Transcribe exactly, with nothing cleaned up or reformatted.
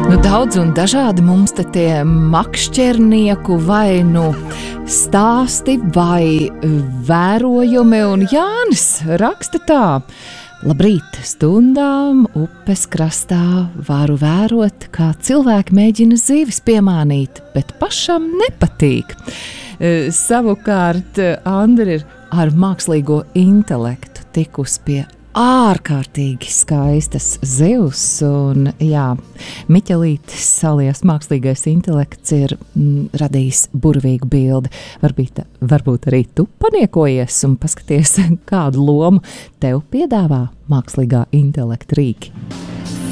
Nu, daudz un dažādi mums te tie makšķernieku vai nu stāsti vai vērojumi, un Jānis raksta tā. Labrīt, stundām upes krastā varu vērot, kā cilvēki mēģina zivis piemānīt, bet pašam nepatīk. Savukārt Andra ir ar mākslīgo intelektu tikus pie ārkārtīgi skaistas zivs, un jā, Miķelītis alias mākslīgais intelekts ir mm, radījis burvīgu bildi. Varbūt, varbūt arī tu paniekojies un paskaties, kādu lomu tev piedāvā mākslīgā intelekta rīki.